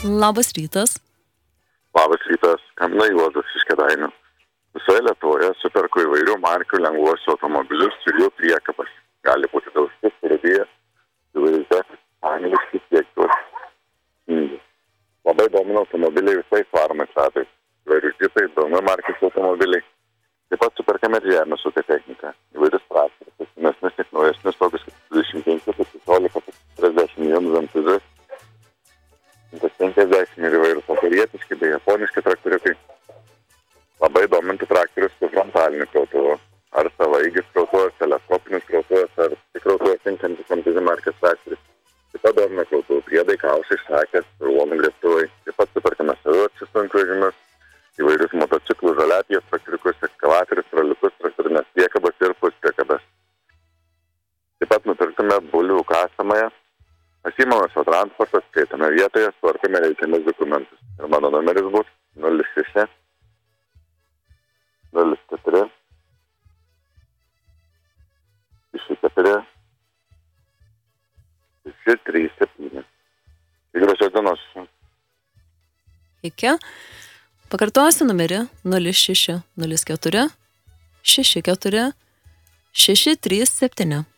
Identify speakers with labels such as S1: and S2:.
S1: Labas rytas.
S2: Labas rytas, skambina Juozas iš Kėdainių. Visoje Lietuvoje superku įvairių markių lengvuosius automobilius ir jų priekabas. Gali būti daužtis, rėdėjas, įvairius angliškis tiektos. Labai domina automobiliai visais varomais metais. Įvairius džipai, BMW markės automobiliai. Taip pat superkame ir žemės ūkio techniką. Įvairius traktorius, senesnius ir naujesnius, tokius kaip 25, 16, 30 milijonų MTZ. 150 ir įvairius vakarietiški bei japoniški traktoriukai. Labai domintų traktorius su frontaliniu krautuvu. Ar savaeigis krautuvas, teleskopinis krautuvas, ar tik krautuvas tinkantis MTZ markės traktorius. Taip pat domina krautuvų priedai, kaušai, šakės, rulonų grėbtuvai. Taip pat superkame savivarčius sunkvežimius, įvairius motociklus, žaliapijas, traktoriukus, ekskavatorius, traliukus, traktorinės priekabas ir puspriekabas. Taip pat nupirktume bulvių kasamąją. Pasiimame savo transportą, skaitome vietoje, tvarkome reikiamus dokumentus. Ir mano numeris bus 06 04 64 637. Ir gražios dienos.
S1: Iki. Pakartosiu numerį 06 04 64 637.